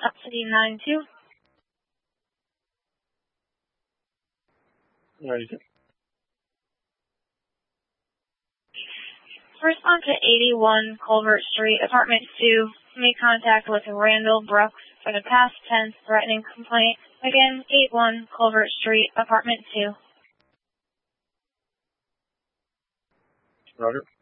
City 9-2. Ready. Respond to 81 Culvert Street, Apartment 2. Make contact with Randall Brooks for the past tense threatening complaint. Again, 81 Culvert Street, Apartment 2. Roger.